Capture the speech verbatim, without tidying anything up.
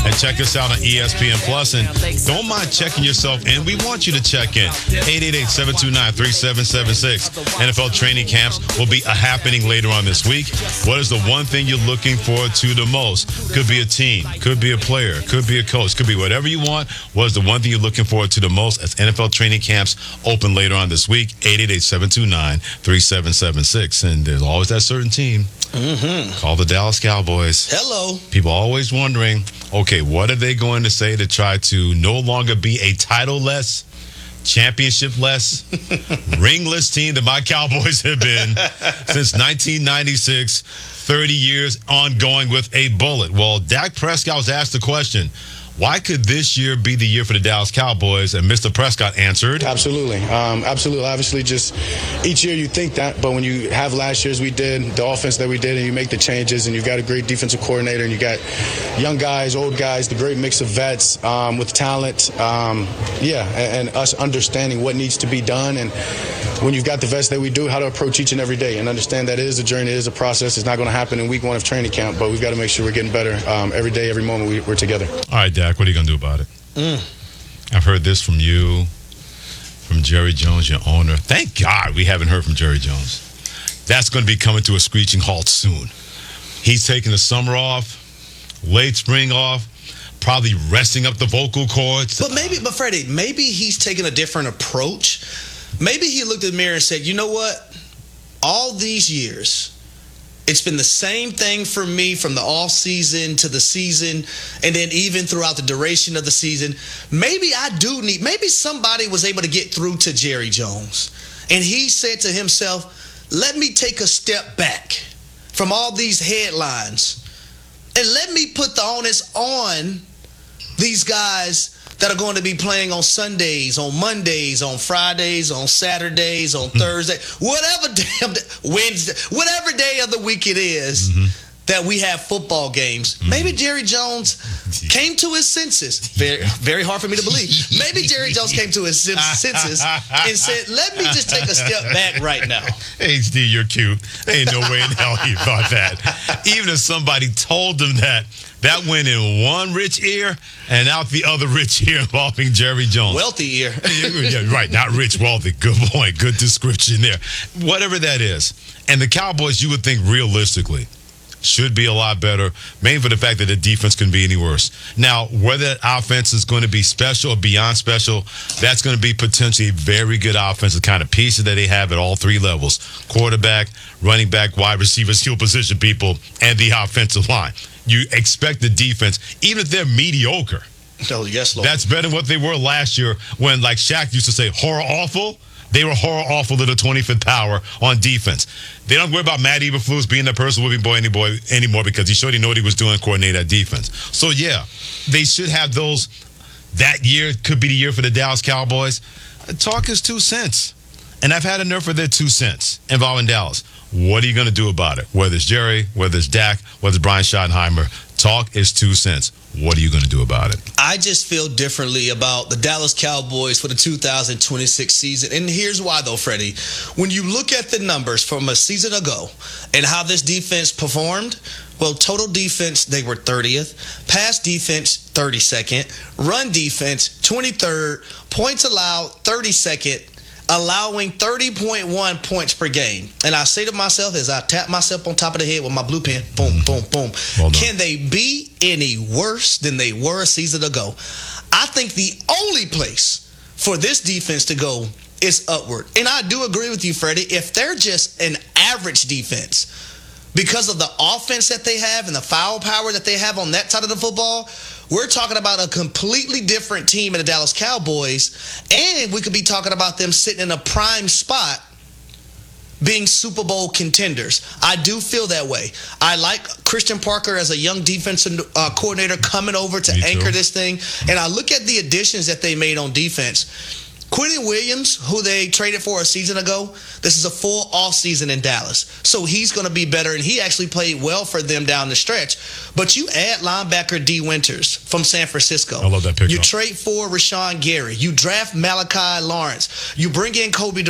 And check us out on E S P N Plus. And don't mind checking yourself in. We want you to check in. eight eight eight, seven two nine, three seven seven six. N F L training camps will be happening later on this week. What is the one thing you're looking forward to the most? Could be a team, could be a player, could be a coach, could be whatever you want. What is the one thing you're looking forward to the most as N F L training camps open later on this week? eight eight eight, seven two nine, three seven seven six. And there's always that certain team. Mm-hmm. Call the Dallas Cowboys. Hello. People always wondering, okay, what are they going to say to try to no longer be a title-less, championship-less, ringless team that my Cowboys have been since nineteen ninety-six, thirty years ongoing with a bullet? Well, Dak Prescott was asked the question, why could this year be the year for the Dallas Cowboys? And Mister Prescott answered. Absolutely. Um, absolutely. Obviously, just each year you think that, but when you have last year's we did, the offense that we did, and you make the changes, and you've got a great defensive coordinator, and you got young guys, old guys, the great mix of vets um, with talent, um, yeah, and, and us understanding what needs to be done. And when you've got the vets that we do, how to approach each and every day and understand that it is a journey, it is a process. It's not going to happen in week one of training camp, but we've got to make sure we're getting better um, every day, every moment we, we're together. All right, Dak, what are you going to do about it? Mm. I've heard this from you, from Jerry Jones, your owner. Thank God we haven't heard from Jerry Jones. That's going to be coming to a screeching halt soon. He's taking the summer off, late spring off, probably resting up the vocal cords. But maybe, but Freddie, maybe he's taking a different approach. Maybe he looked in the mirror and said, you know what? All these years, it's been the same thing for me from the off season to the season, and then even throughout the duration of the season. Maybe I do need, maybe somebody was able to get through to Jerry Jones. And he said to himself, let me take a step back from all these headlines and let me put the onus on these guys that are going to be playing on Sundays, on Mondays, on Fridays, on Saturdays, on Thursday, whatever damn Wednesday, whatever day of the week it is mm-hmm. that we have football games. Mm-hmm. Maybe Jerry Jones came to his senses. Very, very hard for me to believe. Maybe Jerry Jones came to his senses and said, let me just take a step back right now. H D, you're cute. Ain't no way in hell he thought that. Even if somebody told him that, that went in one rich ear and out the other rich ear involving Jerry Jones. Wealthy ear. Yeah, right. Not rich, wealthy. Good point. Good description there. Whatever that is. And the Cowboys, you would think realistically, should be a lot better, mainly for the fact that the defense couldn't be any worse. Now, whether that offense is going to be special or beyond special, that's going to be potentially a very good offense, the kind of pieces that they have at all three levels: quarterback, running back, wide receiver, skill position people, and the offensive line. You expect the defense, even if they're mediocre. Oh, yes, Lord. That's better than what they were last year when, like Shaq used to say, horror awful. They were horror awful to the twenty-fifth power on defense. They don't worry about Matt Eberflus being the person whipping boy anymore, anymore because he showed he knew what he was doing, coordinate that defense. So, yeah, they should have those. That year could be the year for the Dallas Cowboys. Talk is two cents. And I've had enough of their two cents involving Dallas. What are you going to do about it? Whether it's Jerry, whether it's Dak, whether it's Brian Schottenheimer, talk is two cents. What are you going to do about it? I just feel differently about the Dallas Cowboys for the two thousand twenty-six season. And here's why, though, Freddie. When you look at the numbers from a season ago and how this defense performed, well, total defense, they were thirtieth. Pass defense, thirty-second. Run defense, twenty-third. Points allowed, thirty-second. Allowing thirty point one points per game. And I say to myself as I tap myself on top of the head with my blue pen, boom, boom, boom. Well Can they be any worse than they were a season ago? I think the only place for this defense to go is upward. And I do agree with you, Freddie. If they're just an average defense, because of the offense that they have and the foul power that they have on that side of the football, we're talking about a completely different team in the Dallas Cowboys, and we could be talking about them sitting in a prime spot being Super Bowl contenders. I do feel that way. I like Christian Parker as a young defensive uh, coordinator coming over to anchor this thing, and I look at the additions that they made on defense. Quentin Williams, who they traded for a season ago, this is a full offseason in Dallas. So he's going to be better, and he actually played well for them down the stretch. But you add linebacker D. Winters from San Francisco. I love that pickup. You trade for Rashawn Gary. You draft Malachi Lawrence. You bring in Kobe